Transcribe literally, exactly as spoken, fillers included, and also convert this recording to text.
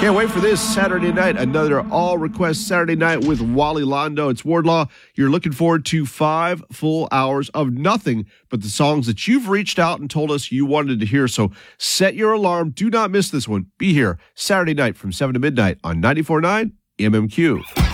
Can't wait for this Saturday night, another all-request Saturday night with Wally Londo. It's Wardlaw. You're looking forward to five full hours of nothing but the songs that you've reached out and told us you wanted to hear. So set your alarm. Do not miss this one. Be here Saturday night from seven to midnight on ninety-four point nine M M Q.